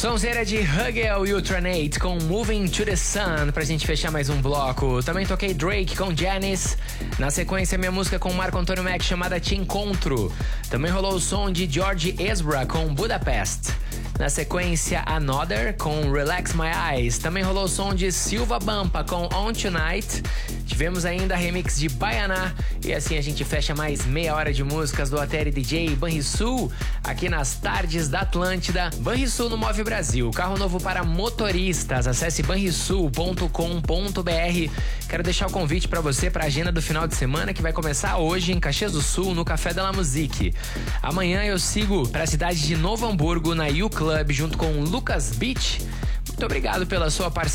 Sonzeira de Hugel e Ultranate com Moving to the Sun pra gente fechar mais um bloco. Também toquei Drake com Janice. Na sequência, minha música com Marco Antônio Mac chamada Te Encontro. Também rolou o som de George Ezra com Budapest. Na sequência, Another com Relax My Eyes. Também rolou o som de Silva Bampa com On Tonight. Tivemos ainda remix de Baianá. E assim a gente fecha mais meia hora de músicas do Ateri DJ Banrisul aqui nas tardes da Atlântida. Banrisul no Move Brasil, carro novo para motoristas. Acesse banrisul.com.br. Quero deixar o convite para você para a agenda do final de semana que vai começar hoje em Caxias do Sul, no Café de la Musique. Amanhã eu sigo para a cidade de Novo Hamburgo, na U Club, junto com Lucas Beach. Muito obrigado pela sua parceria.